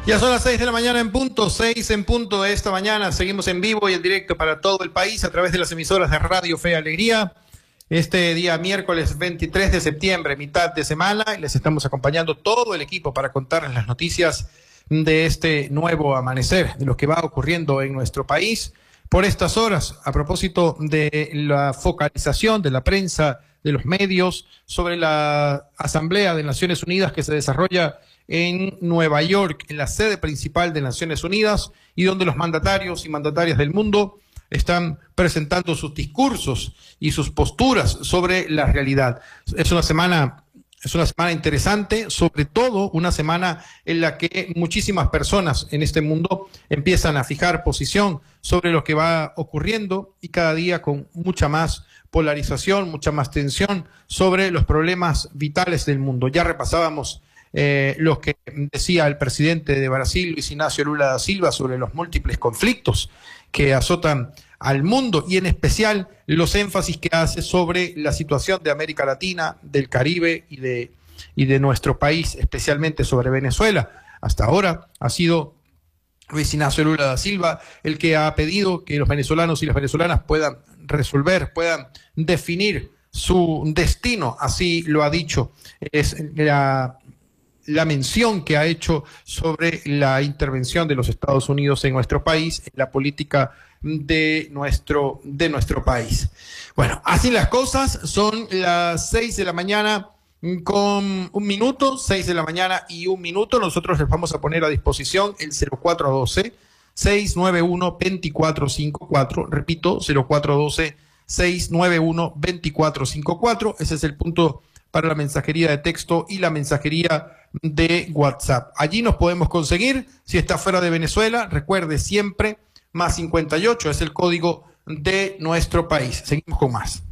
Ya son las 6 de la mañana en punto, 6 en punto de esta mañana. Seguimos en vivo y en directo para todo el país a través de las emisoras de Radio Fe y Alegría. Este día miércoles 23 de septiembre, mitad de semana, y les estamos acompañando todo el equipo para contarles las noticias de este nuevo amanecer, de lo que va ocurriendo en nuestro país por estas horas, a propósito de la focalización de la prensa, de los medios, sobre la Asamblea de Naciones Unidas que se desarrolla en Nueva York, en la sede principal de Naciones Unidas, y donde los mandatarios y mandatarias del mundo están presentando sus discursos y sus posturas sobre la realidad. Es una semana interesante, sobre todo una semana en la que muchísimas personas en este mundo empiezan a fijar posición sobre lo que va ocurriendo, y cada día con mucha más polarización, mucha más tensión sobre los problemas vitales del mundo. Ya repasábamos lo que decía el presidente de Brasil, Luis Ignacio Lula da Silva, sobre los múltiples conflictos que azotan al mundo, y en especial los énfasis que hace sobre la situación de América Latina, del Caribe y de nuestro país, especialmente sobre Venezuela. Hasta ahora ha sido Luis Ignacio Lula da Silva el que ha pedido que los venezolanos y las venezolanas puedan resolver, puedan definir su destino, así lo ha dicho. Es la mención que ha hecho sobre la intervención de los Estados Unidos en nuestro país, en la política de nuestro país. Bueno, así las cosas. Son las 6 de la mañana con un minuto, 6 de la mañana y un minuto. Nosotros les vamos a poner a disposición el 0412-691-2454. Repito, 0412-691-2454. Ese es el punto para la mensajería de texto y la mensajería de WhatsApp. Allí nos podemos conseguir. Si está fuera de Venezuela, recuerde siempre, +58 es el código de nuestro país. Seguimos con más.